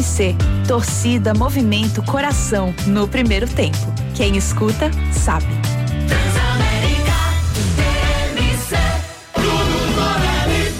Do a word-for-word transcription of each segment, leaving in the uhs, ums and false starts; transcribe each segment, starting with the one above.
M C. Torcida, movimento, coração no primeiro tempo. Quem escuta, sabe. Transamérica, T M C, Bruno Morelli.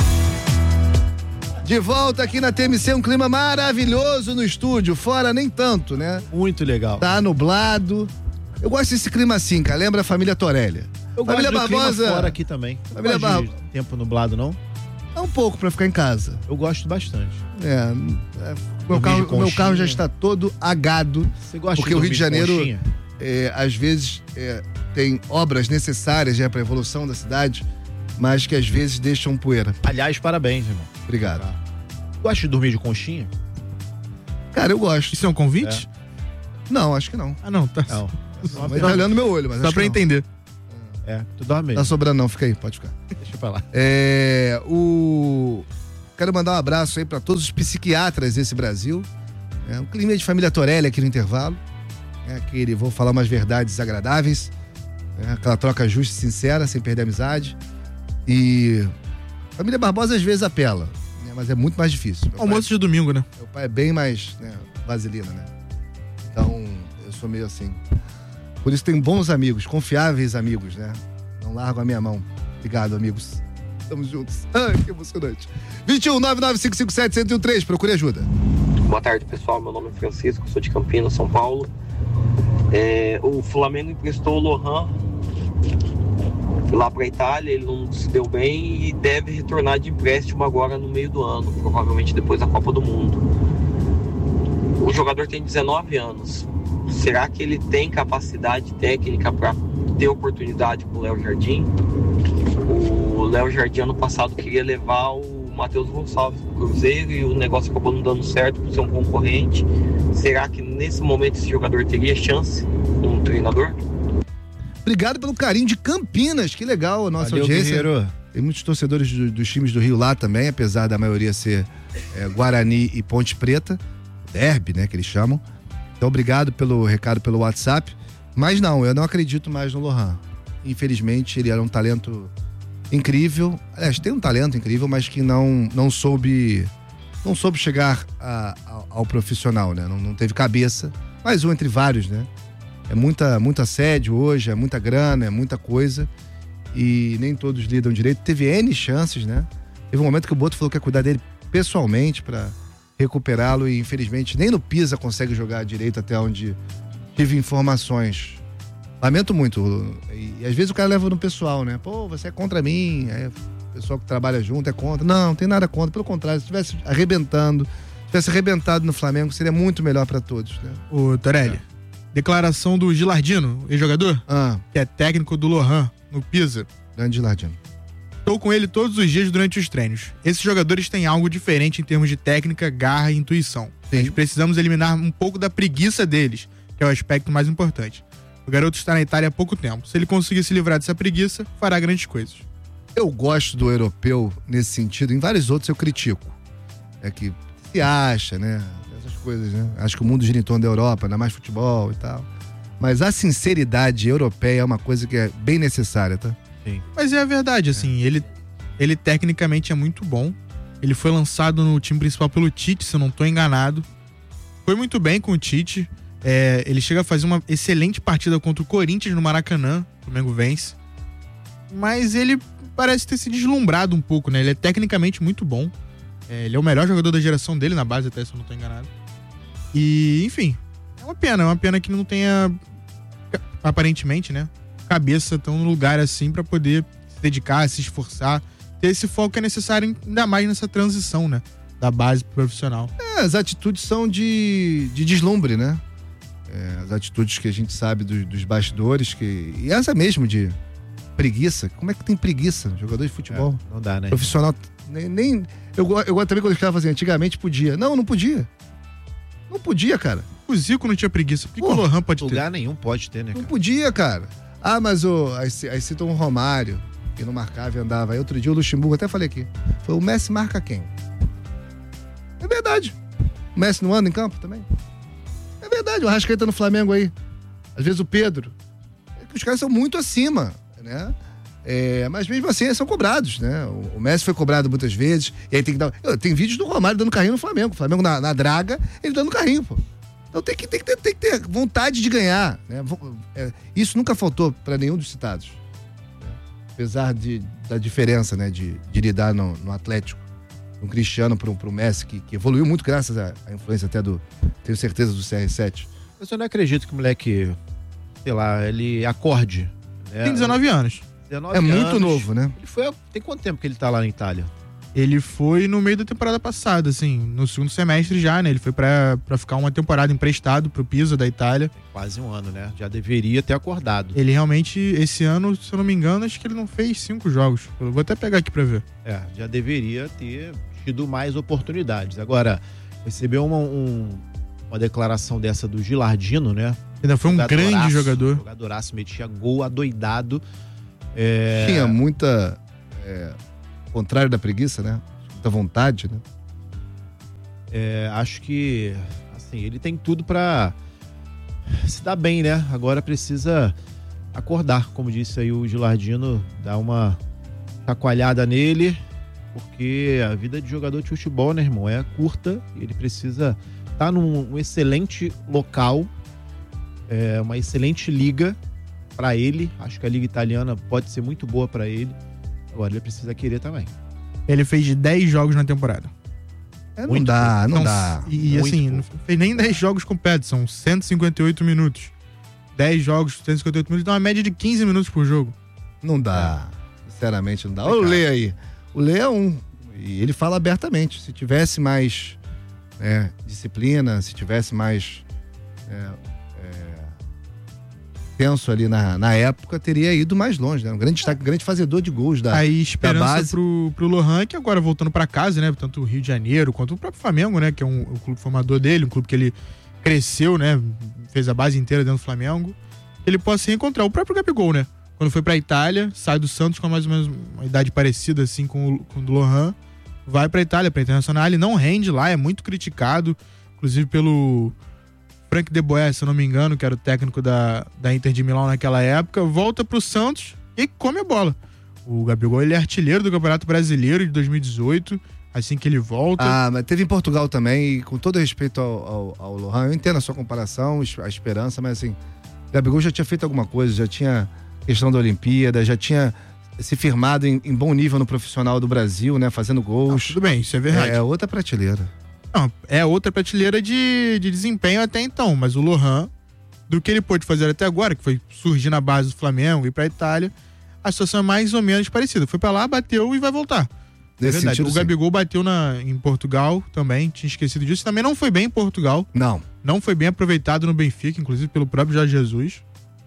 De volta aqui na T M C, um clima maravilhoso no estúdio. Fora nem tanto, né? Muito legal. Tá nublado. Eu gosto desse clima assim, cara. Lembra a família Torelli. Eu família gosto do Barbosa. clima fora aqui também. Família Não gosto de Barbosa. tempo nublado, não? É um pouco pra ficar em casa. Eu gosto bastante. É. é meu, carro, o meu carro já está todo agado. Você gosta porque de o Rio de Janeiro, conchinha? é, às vezes, é, tem obras necessárias já para a evolução da cidade, mas que às vezes deixam poeira. Aliás, parabéns, irmão. Obrigado. Tá. Gosta de dormir de conchinha? Cara, eu gosto. Isso é um convite? É. Não, acho que não. Ah, não. Tá. Não. Mas tá olhando meu olho, mas Só acho pra que não. entender. É, tu dorme mesmo. Tá sobrando não, fica aí, pode ficar. Deixa pra lá. É, o... Quero mandar um abraço aí pra todos os psiquiatras desse Brasil. É, um clima de família Torelli aqui no intervalo. É aquele, vou falar umas verdades agradáveis. É, aquela troca justa e sincera, sem perder a amizade. E família Barbosa às vezes apela, né, mas é muito mais difícil. Meu Almoço pai, de domingo, né? meu pai é bem mais, né, vaselina, né? Então, eu sou meio assim. Por isso tenho bons amigos, confiáveis amigos, né? Não largo a minha mão. Obrigado, amigos. Estamos juntos. Ai, que emocionante. vinte e um, nove nove cinco cinco sete, zero um três, procure ajuda. Boa tarde, pessoal. Meu nome é Francisco, sou de Campinas, São Paulo. É, o Flamengo emprestou o Lohan lá para a Itália, ele não se deu bem e deve retornar de empréstimo agora no meio do ano, provavelmente depois da Copa do Mundo. O jogador tem dezenove anos. Será que ele tem capacidade técnica para ter oportunidade com o Léo Jardim? O Léo Jardim ano passado queria levar o Matheus Gonçalves pro Cruzeiro e o negócio acabou não dando certo por ser um concorrente. Será que nesse momento esse jogador teria chance como treinador? Obrigado pelo carinho de Campinas, que legal a nossa Valeu, audiência. guerreiro. Tem muitos torcedores do- dos times do Rio lá também, apesar da maioria ser é, Guarani e Ponte Preta. Derby, né, que eles chamam. Então, obrigado pelo recado pelo WhatsApp. Mas não, eu não acredito mais no Lohan. Infelizmente, ele era um talento incrível. Aliás, tem um talento incrível, mas que não, não soube não soube chegar a- ao, ao profissional, né? Não, não teve cabeça. Mais um entre vários, né? É muita, muito assédio hoje, é muita grana, é muita coisa. E nem todos lidam direito. Teve N chances, né? Teve um momento que o Boto falou que ia cuidar dele pessoalmente pra recuperá-lo e infelizmente nem no Pisa consegue jogar direito até onde tive informações. Lamento muito. E, e às vezes o cara leva no pessoal, né? Pô, você é contra mim. Aí o pessoal que trabalha junto é contra. Não, não tem nada contra. Pelo contrário, se estivesse arrebentando, se tivesse arrebentado no Flamengo, seria muito melhor pra todos, né? Ô, Torelli, declaração do Gilardino, ex-jogador, Ah, que é técnico do Lohan, no Pisa. grande Lardino. Estou com ele todos os dias durante os treinos. Esses jogadores têm algo diferente em termos de técnica, garra e intuição. Sim. Nós precisamos eliminar um pouco da preguiça deles, que é o aspecto mais importante. O garoto está na Itália há pouco tempo. Se ele conseguir se livrar dessa preguiça, fará grandes coisas. Eu gosto do europeu nesse sentido, em vários outros eu critico. É que se acha, né? Essas coisas, né? Acho que o mundo gira em torno da Europa, ainda mais futebol e tal. Mas a sinceridade europeia é uma coisa que é bem necessária, tá? Mas é a verdade, assim, ele, ele tecnicamente é muito bom. Ele foi lançado no time principal pelo Tite, se eu não tô enganado. Foi muito bem com o Tite. É, ele chega a fazer uma excelente partida contra o Corinthians no Maracanã. O Flamengo vence. Mas ele parece ter se deslumbrado um pouco, né? Ele é tecnicamente muito bom. É, ele é o melhor jogador da geração dele na base, até se eu não tô enganado. E, enfim, é uma pena. É uma pena que não tenha, aparentemente, né? Cabeça tão no lugar assim pra poder se dedicar, se esforçar, ter esse foco que é necessário ainda mais nessa transição, né? Da base pro profissional. É, as atitudes são de, de deslumbre, né? É, as atitudes que a gente sabe dos, dos bastidores, que, e essa mesmo de preguiça. Como é que tem preguiça? Jogador de futebol. É, não dá, né? Profissional. Nem, nem eu, go- eu gosto também quando os caras faziam, antigamente podia. Não, não podia. Não podia, cara. O Zico não tinha preguiça. Por que, que o Pô, Lohan pode ter? Lugar nenhum pode ter, né, Não cara? podia, cara. Ah, mas o. Aí, ci- aí citam o Romário, que não marcava e andava. Aí outro dia o Luxemburgo, até falei aqui. Foi o Messi marca quem? É verdade. O Messi não anda em campo também? É verdade. O Arrascaeta no Flamengo aí. Às vezes o Pedro. É que os caras são muito acima, né? É, mas mesmo assim são cobrados, né? O, o Messi foi cobrado muitas vezes, e aí tem que dar. Eu, tem vídeos do Romário dando carrinho no Flamengo. O Flamengo na, na draga, ele dando carrinho, pô. Então tem que, tem, que ter, tem que ter vontade de ganhar, né? É, isso nunca faltou para nenhum dos citados. Né? Apesar de, da diferença, né? De, de lidar no, no Atlético, um Cristiano pro, pro Messi, que, que evoluiu muito graças à, à influência até do, tenho certeza, do C R sete. Eu só não acredito que o moleque, sei lá, ele acorde. Né? Tem dezenove anos. dezenove É muito anos. novo, né? Ele foi, tem quanto tempo que ele tá lá na Itália? Ele foi no meio da temporada passada, assim, no segundo semestre já, né? Ele foi pra, pra ficar uma temporada emprestado pro Pisa da Itália. Quase um ano, né? Já deveria ter acordado. Ele realmente, esse ano, se eu não me engano, acho que ele não fez cinco jogos. Eu vou até pegar aqui pra ver. É, já deveria ter tido mais oportunidades. Agora, recebeu uma, um, uma declaração dessa do Gilardino, né? Ainda foi um Jogadoraço, grande jogador. Jogadoraço, metia gol adoidado. É... Tinha muita. É, contrário da preguiça, né? Muita vontade, né? É, acho que assim, ele tem tudo pra se dar bem, né? Agora precisa acordar, como disse aí o Gilardino, dar uma chacoalhada nele, porque a vida de jogador de futebol, né, irmão, é curta. Ele precisa estar num um excelente local, é, uma excelente liga pra ele. Acho que a liga italiana pode ser muito boa pra ele. Agora ele precisa querer também. Ele fez dez jogos na temporada. É, não Muito dá, não São- dá. E Muito assim, pouco. não fez nem dez jogos completos, são cento e cinquenta e oito minutos. dez jogos, cento e cinquenta e oito minutos, dá uma média de quinze minutos por jogo. Não dá. Sinceramente, não dá. Olha o Lê aí. O Lê é um. E ele fala abertamente. Se tivesse mais né, disciplina, se tivesse mais é, é, tenso ali na, na época, teria ido mais longe, né? Um grande destaque, um grande fazedor de gols da, Aí da esperança base. pro, pro Lohan, que agora voltando pra casa, né? Tanto o Rio de Janeiro quanto o próprio Flamengo, né? Que é um, o clube formador dele, um clube que ele cresceu, né? Fez a base inteira dentro do Flamengo. Ele possa se reencontrar. O próprio Gabigol, né? Quando foi pra Itália, sai do Santos com mais ou menos uma idade parecida assim com o, com o do Lohan. Vai pra Itália, pra Internacional. Ele não rende lá, é muito criticado. Inclusive pelo Frank De Boer, se eu não me engano, que era o técnico da, da Inter de Milão naquela época. Volta pro Santos e come a bola. O Gabigol, ele é artilheiro do Campeonato Brasileiro de dois mil e dezoito. Assim que ele volta. Ah, mas teve em Portugal também, e com todo respeito ao, ao, ao Lohan, eu entendo a sua comparação, a esperança, mas assim, o Gabigol já tinha feito alguma coisa, já tinha questão da Olimpíada, já tinha se firmado em, em bom nível no profissional do Brasil, né, fazendo Ah, gols. tudo bem, isso é verdade. É, é outra prateleira. Não, é outra prateleira de, de desempenho até então, mas o Lohan, do que ele pôde fazer até agora, que foi surgir na base do Flamengo e ir pra Itália, a situação é mais ou menos parecida. Foi pra lá, bateu e vai voltar. É Nesse verdade. sentido, O sim. Gabigol bateu na, em Portugal também, tinha esquecido disso. Também não foi bem em Portugal, Não. não foi bem aproveitado no Benfica, inclusive pelo próprio Jorge Jesus.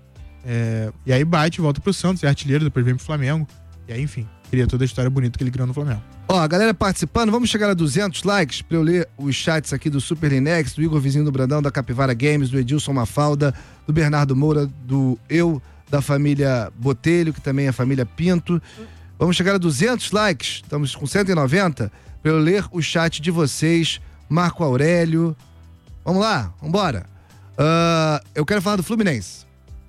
É, e aí bate, volta pro Santos, é artilheiro, depois vem pro Flamengo. E aí, enfim, cria toda a história bonita que ele criou no Flamengo. Ó, a galera participando, vamos chegar a duzentos likes pra eu ler os chats aqui do Super Linex, do Igor Vizinho do Brandão, da Capivara Games, do Edilson Mafalda, do Bernardo Moura, do eu, da família Botelho, que também é a família Pinto. Vamos chegar a duzentos likes, estamos com cento e noventa, pra eu ler o chat de vocês. Marco Aurélio. Vamos lá, vambora. Ah, eu quero falar do Fluminense.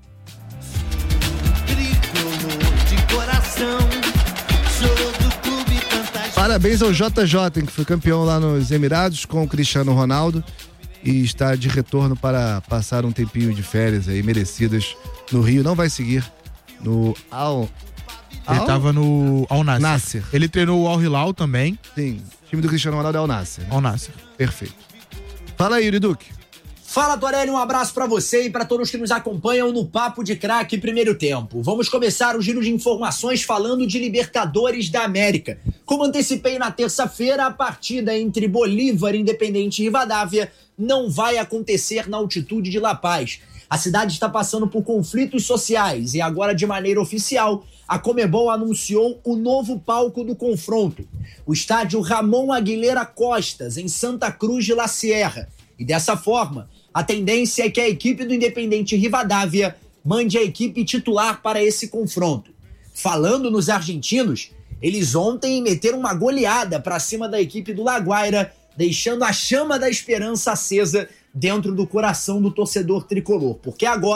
Tricolor de coração, sou do clube fantástico. Parabéns ao J J, que foi campeão lá nos Emirados com o Cristiano Ronaldo e está de retorno para passar um tempinho de férias aí, merecidas no Rio. Não vai seguir no Al... Ele Al... tava no Al Nassr. Nasser. Ele treinou o Al Hilal também, Sim, o time do Cristiano Ronaldo é o Nasser. né? Al Nassr. Perfeito. Fala aí, Yuri Duque. Fala, Torelli, um abraço pra você e pra todos que nos acompanham no Papo de Craque Primeiro Tempo. Vamos começar o giro de informações falando de Libertadores da América. Como antecipei na terça-feira, a partida entre Bolívar, Independente e Rivadavia não vai acontecer na altitude de La Paz. A cidade está passando por conflitos sociais e agora, de maneira oficial, a Conmebol anunciou o novo palco do confronto, o estádio Ramon Aguilera Costas, em Santa Cruz de La Sierra. E dessa forma, a tendência é que a equipe do Independente Rivadavia mande a equipe titular para esse confronto. Falando nos argentinos, eles ontem meteram uma goleada para cima da equipe do La Guaira, deixando a chama da esperança acesa dentro do coração do torcedor tricolor, porque agora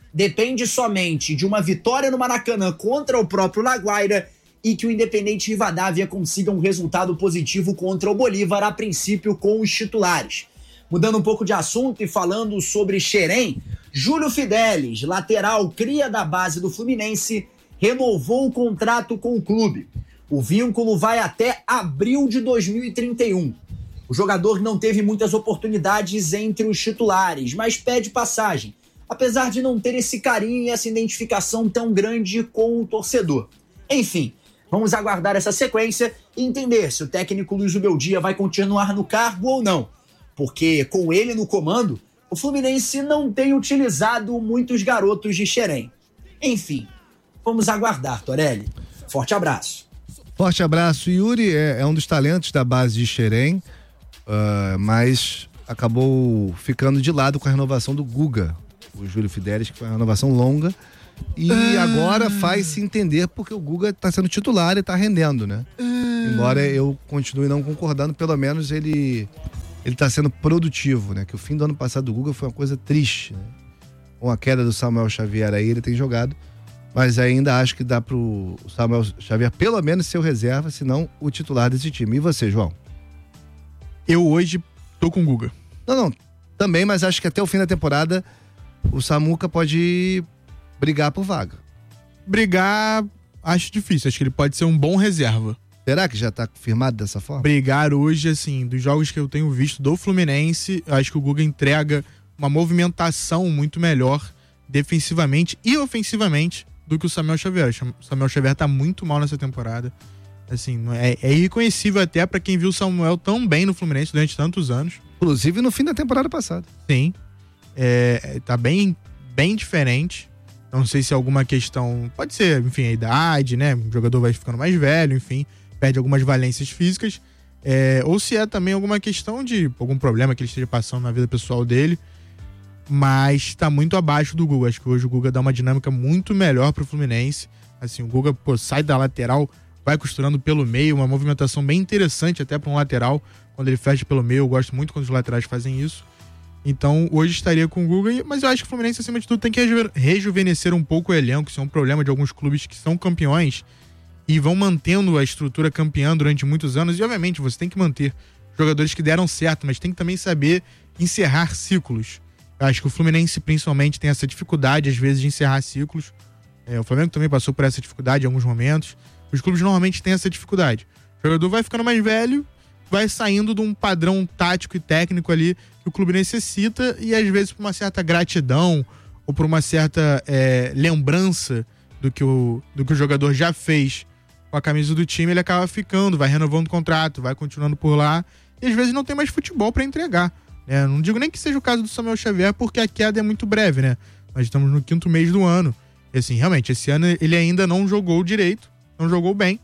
depende somente de uma vitória no Maracanã contra o próprio Laguaira e que o Independente Rivadavia consiga um resultado positivo contra o Bolívar, a princípio com os titulares. Mudando um pouco de assunto e falando sobre Xerém, Júlio Fidelis, lateral cria da base do Fluminense, renovou o contrato com o clube. O vínculo vai até abril de dois mil e trinta e um. O jogador não teve muitas oportunidades entre os titulares, mas pede passagem, apesar de não ter esse carinho e essa identificação tão grande com o torcedor. Enfim, vamos aguardar essa sequência e entender se o técnico Luiz Ubeldia vai continuar no cargo ou não, porque com ele no comando, o Fluminense não tem utilizado muitos garotos de Xerém. Enfim, vamos aguardar, Torelli. Forte abraço. Forte abraço. Yuri é, é um dos talentos da base de Xerém, uh, mas acabou ficando de lado com a renovação do Guga, o Júlio Fidelis, que foi uma renovação longa, e ah. agora faz-se entender porque o Guga está sendo titular e está rendendo, né? Ah. Embora eu continue não concordando, pelo menos ele ele está sendo produtivo, né? Que o fim do ano passado do Guga foi uma coisa triste, né? Com a queda do Samuel Xavier aí, ele tem jogado, mas ainda acho que dá pro Samuel Xavier pelo menos ser o reserva, se não o titular desse time. E você, João? Eu hoje tô com o Guga. Não, não, também, mas acho que até o fim da temporada o Samuca pode brigar por vaga. Brigar, acho difícil, acho que ele pode ser um bom reserva. Será que já tá confirmado dessa forma? Brigar hoje, assim, dos jogos que eu tenho visto do Fluminense, eu acho que o Guga entrega uma movimentação muito melhor defensivamente e ofensivamente do que o Samuel Xavier. O Samuel Xavier tá muito mal nessa temporada. Assim, é, é irreconhecível até pra quem viu o Samuel tão bem no Fluminense durante tantos anos. Inclusive no fim da temporada passada. Sim. É, tá bem, bem diferente. Não sei se é alguma questão... Pode ser, enfim, a idade, né? O jogador vai ficando mais velho, enfim, perde algumas valências físicas. É, ou se é também alguma questão de algum problema que ele esteja passando na vida pessoal dele. Mas tá muito abaixo do Guga. Acho que hoje o Guga dá uma dinâmica muito melhor pro Fluminense. Assim, o Guga, pô, sai da lateral, vai costurando pelo meio, uma movimentação bem interessante até para um lateral, quando ele fecha pelo meio. Eu gosto muito quando os laterais fazem isso. Então, hoje estaria com o Guga, mas eu acho que o Fluminense, acima de tudo, tem que reju- rejuvenescer um pouco o elenco. Isso é um problema de alguns clubes que são campeões e vão mantendo a estrutura campeã durante muitos anos. E, obviamente, você tem que manter jogadores que deram certo, mas tem que também saber encerrar ciclos. Eu acho que o Fluminense, principalmente, tem essa dificuldade, às vezes, de encerrar ciclos. É, o Flamengo também passou por essa dificuldade em alguns momentos. Os clubes normalmente têm essa dificuldade. O jogador vai ficando mais velho, vai saindo de um padrão tático e técnico ali que o clube necessita e, às vezes, por uma certa gratidão ou por uma certa é, lembrança do que, o, do que o jogador já fez com a camisa do time, ele acaba ficando, vai renovando o contrato, vai continuando por lá e, às vezes, não tem mais futebol para entregar. É, não digo nem que seja o caso do Samuel Xavier, porque a queda é muito breve, né? Nós estamos no quinto mês do ano. E assim, realmente, esse ano ele ainda não jogou direito, não jogou bem,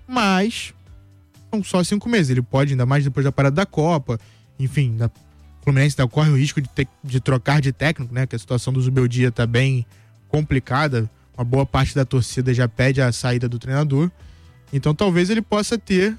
mas são só cinco meses. Ele pode, ainda mais depois da parada da Copa, enfim, da, o Fluminense tá, corre o risco de, ter, de trocar de técnico, né? Que a situação do Zubeldia tá bem complicada. Uma boa parte da torcida já pede a saída do treinador. Então talvez ele possa ter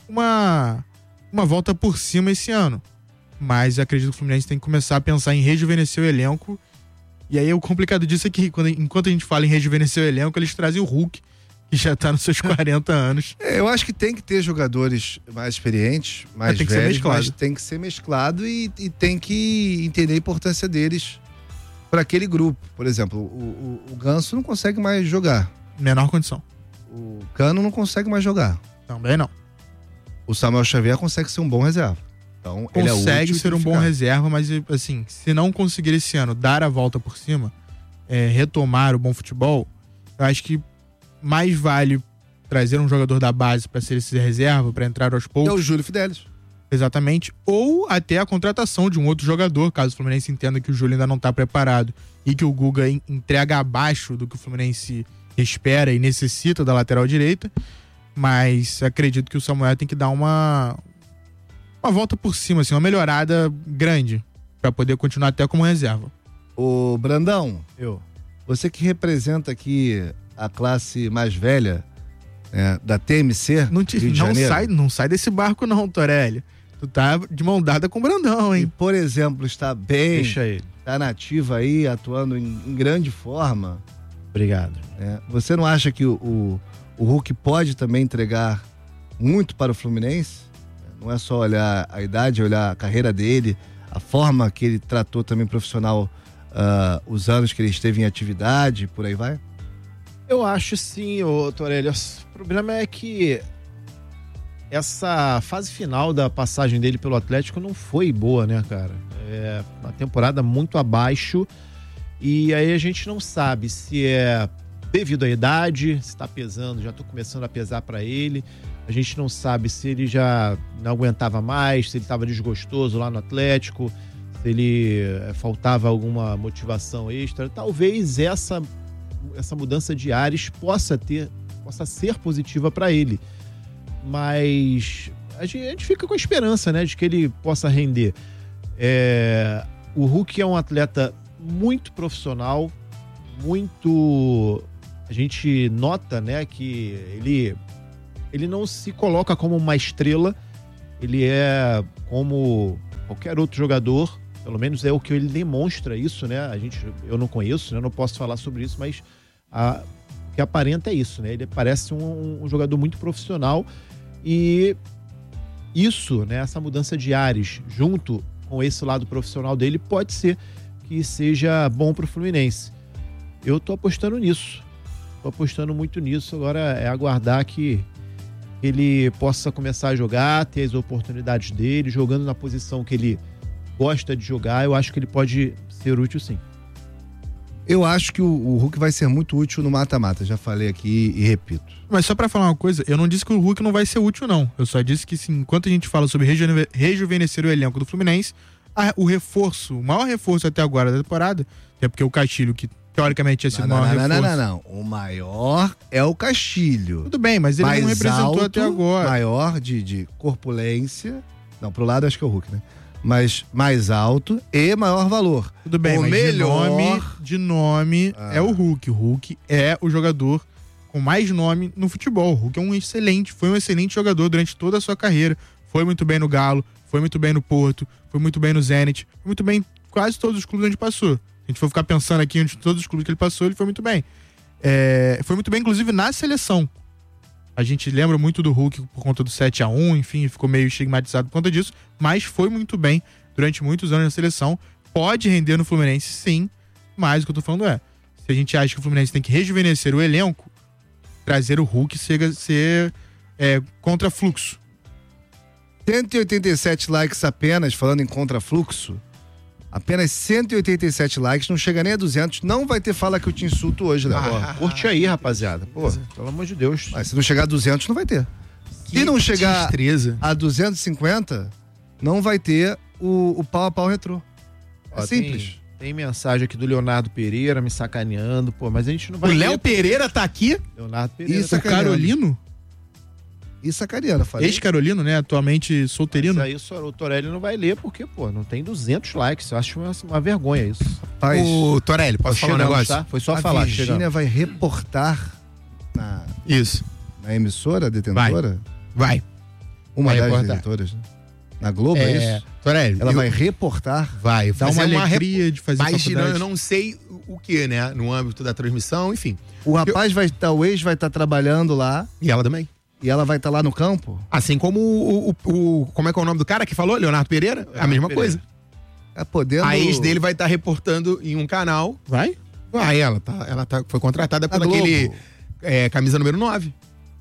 uma, uma volta por cima esse ano. Mas acredito que o Fluminense tem que começar a pensar em rejuvenescer o elenco. E aí o complicado disso é que quando, enquanto a gente fala em rejuvenescer o elenco, eles trazem o Hulk, que já tá nos seus quarenta anos. É, eu acho que tem que ter jogadores mais experientes, mais tem que velhos, ser mesclado. mas tem que ser mesclado e, e tem que entender a importância deles para aquele grupo. Por exemplo, o, o, o Ganso não consegue mais jogar. Menor condição. O Cano não consegue mais jogar. Também não. O Samuel Xavier consegue ser um bom reserva. Então, ele é consegue útil ser um bom ficar. reserva, mas assim, se não conseguir esse ano dar a volta por cima, é, retomar o bom futebol, eu acho que mais vale trazer um jogador da base para ser esse reserva, para entrar aos poucos. É o Júlio Fidelis. Exatamente. Ou até a contratação de um outro jogador, caso o Fluminense entenda que o Júlio ainda não está preparado e que o Guga entrega abaixo do que o Fluminense espera e necessita da lateral direita. Mas acredito que o Samuel tem que dar uma... uma volta por cima, assim, uma melhorada grande para poder continuar até como reserva. Ô, Brandão, Eu. você que representa aqui a classe mais velha, né, da T M C Não, te, Rio de não, Janeiro. sai, não sai desse barco não, Torelli. Tu tá de mão dada com o Brandão, E, hein? por exemplo, está bem, Deixa ele. está nativa aí, atuando em, em grande forma, Obrigado. né? Você não acha que o, o, o Hulk pode também entregar muito para o Fluminense? Não é só olhar a idade, é olhar a carreira dele, a forma que ele tratou também profissional, uh, os anos que ele esteve em atividade, por aí vai? Eu acho sim, ô Torelli. O problema é que essa fase final da passagem dele pelo Atlético não foi boa, né, cara? É uma temporada muito abaixo e aí a gente não sabe se é devido à idade, se tá pesando, já tô começando a pesar pra ele. A gente não sabe se ele já não aguentava mais, se ele tava desgostoso lá no Atlético, se ele eh, faltava alguma motivação extra. Talvez essa essa mudança de ares possa ter, possa ser positiva para ele. Mas a gente, a gente fica com a esperança, né, de que ele possa render. É, o Hulk é um atleta muito profissional, muito... A gente nota, né, que ele, ele não se coloca como uma estrela, ele é como qualquer outro jogador, pelo menos é o que ele demonstra isso, né? A gente, eu não conheço, né? Eu não posso falar sobre isso, mas a, o que aparenta é isso, né? Ele parece um, um jogador muito profissional e isso, né? Essa mudança de ares junto com esse lado profissional dele pode ser que seja bom para o Fluminense. Eu tô apostando nisso, tô apostando muito nisso. Agora é aguardar que ele possa começar a jogar, ter as oportunidades dele, jogando na posição que ele gosta de jogar. Eu acho que ele pode ser útil, sim. Eu acho que o, o Hulk vai ser muito útil no mata-mata, já falei aqui e repito. Mas só pra falar uma coisa, eu não disse que o Hulk não vai ser útil, não. Eu só disse que, sim, enquanto a gente fala sobre rejuve- rejuvenescer o elenco do Fluminense, a, o reforço, o maior reforço até agora da temporada, é porque o Castilho, que teoricamente tinha sido o Não, maior não, não, reforço... não, não, não. O maior é o Castilho. Tudo bem, mas ele Mais não representou alto, até agora. Maior de, de corpulência. Não, pro lado acho que é o Hulk, né? Mas mais alto e maior valor. Tudo bem, o mas melhor... de nome, de nome Ah. é o Hulk. O Hulk é o jogador com mais nome no futebol. O Hulk é um excelente, foi um excelente jogador durante toda a sua carreira. Foi muito bem no Galo, foi muito bem no Porto, foi muito bem no Zenit, foi muito bem em quase todos os clubes onde passou. Se a gente for ficar pensando aqui em todos os clubes que ele passou, ele foi muito bem. É, foi muito bem, inclusive, na seleção. A gente lembra muito do Hulk por conta do sete a um, enfim, ficou meio estigmatizado por conta disso, mas foi muito bem durante muitos anos na seleção. Pode render no Fluminense, sim, mas o que eu tô falando é, se a gente acha que o Fluminense tem que rejuvenescer o elenco, trazer o Hulk ser, ser é, contra-fluxo. cento e oitenta e sete likes apenas, falando em contrafluxo. Apenas cento e oitenta e sete likes, não chega nem a duzentos. Não vai ter fala que eu te insulto hoje, Léo. Ah, curte aí, rapaziada. Pô, pelo amor de Deus. Mas se não chegar a duzentos, não vai ter. Se não chegar destreza. a duzentos e cinquenta, não vai ter o, o pau a pau retrô. É Ó, simples. Tem, tem mensagem aqui do Leonardo Pereira me sacaneando, pô, mas a gente não O vai... Léo ler- Pereira tá aqui? Leonardo Pereira. Isso O é Sacaneando. Carolino? E sacaneando, falei. Ex-Carolino, né? Atualmente solteirino. Isso aí o Sor- o Torelli não vai ler porque, pô, não tem duzentos likes. Eu acho uma, uma vergonha isso. Rapaz, Ô, Torelli, posso falar um Chegamos, negócio? tá? Foi só a falar, Virgínia chegamos. vai reportar na, Isso. na emissora detentora? Vai. Uma Vai das reportar. detentoras, né? Na Globo, é, É, isso? Torelli, Ela eu- vai reportar. vai Dá fazer uma rep- alegria de fazer Mas não, faculdade. eu não sei o que, né? No âmbito da transmissão, enfim. O rapaz vai estar, o ex vai estar trabalhando lá E ela também. e ela vai estar lá no campo. Assim como o, o- o- Como é que é o nome do cara que falou? Leonardo Pereira? a mesma Pereira. coisa. É podendo. A ex dele vai estar reportando em um canal. Vai? Vai, ela tá, ela tá, foi contratada Na por aquele Globo. é, camisa número nove.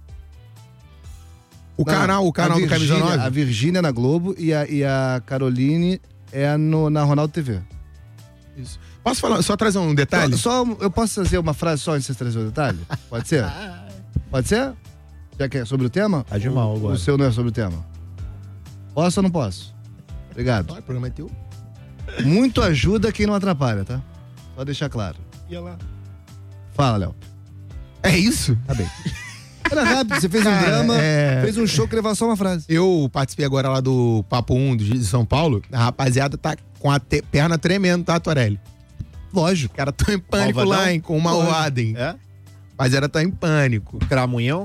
O Não, canal, o canal a do camisa Virgínia- nove. A Virgínia na Globo e a, e a Caroline é no, na Ronaldo T V. Posso falar, só trazer um detalhe? Só, só- eu posso trazer uma frase só antes de você trazer o detalhe? Pode ser? Pode ser? Já que é sobre o tema? Tá de mal O- agora. O seu não é sobre o tema? Posso ou não posso? Obrigado. Ah, o programa é teu. Muito ajuda quem não atrapalha, tá? Só deixar claro. Ia lá. Fala, Léo. É isso? Tá bem. Era rápido, você fez um Cara, drama, é- fez um show que levava só uma frase. Eu participei agora lá do Papo um do de São Paulo. A rapaziada tá com a te- perna tremendo, tá, Torelli? Lógico. Os caras tão em pânico Malvadão? lá, hein? Com o Malvaden. É? Rapaziada tá em pânico. Cramunhão?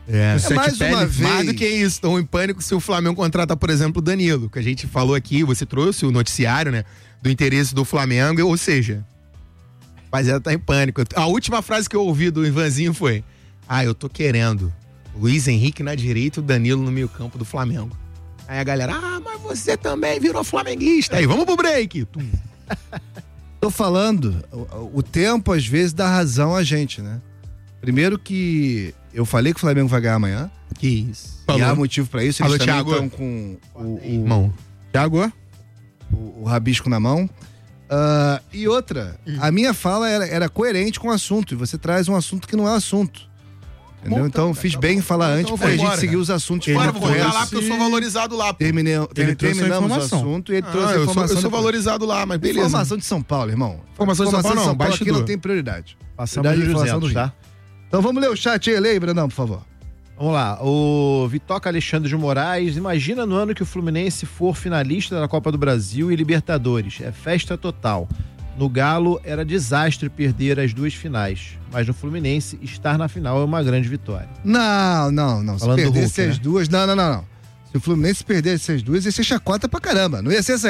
É, É mais uma mais vez. do que isso. Estão em pânico se o Flamengo contrata, por exemplo, o Danilo, que a gente falou aqui, você trouxe o noticiário, né? Do interesse do Flamengo, ou seja, a rapaziada tá em pânico. A última frase que eu ouvi do Ivanzinho foi: ah, eu tô querendo Luiz Henrique na direita e o Danilo no meio campo do Flamengo. Aí a galera, ah, mas você também virou flamenguista. Aí, vamos pro break. Tum. Tô falando, o, o tempo às vezes dá razão a gente, né? Primeiro que eu falei que o Flamengo vai ganhar amanhã. Que isso. E há motivo pra isso. Eles Falou, também Thiago. estão com o, o, Irmão. Thiago? o, o rabisco na mão. Ah, e outra, a minha fala era, era coerente com o assunto. E você traz um assunto que não é assunto. Entendeu? Bom, então tá, fiz tá bem em bom. falar Então antes eu pra vou gente embora, seguir cara. os assuntos Bora, corretos. vou voltar lá porque eu sou valorizado lá. Pô. Terminei, ter- Ele trouxe a terminamos o informação. assunto e ele Ah, trouxe a eu, sou, informação. eu sou depois. valorizado lá, mas beleza. Informação de São Paulo, irmão. Informação de São Paulo, não, aqui bastidor. não tem prioridade. Passamos Prioridade de é informação duzentos, do tá? Rio. Então vamos ler o chat aí, lembra, não, por favor. Vamos lá, o Vitoca Alexandre de Moraes, imagina no ano que o Fluminense for finalista da Copa do Brasil e Libertadores, é festa total. No Galo era desastre perder as duas finais, mas no Fluminense estar na final é uma grande vitória. Não, não, não. Se Falando do perdesse Hulk, as né? duas, não, não, não, não. Se o Fluminense perdesse as duas, ia ser chacota pra caramba. Não ia ser essa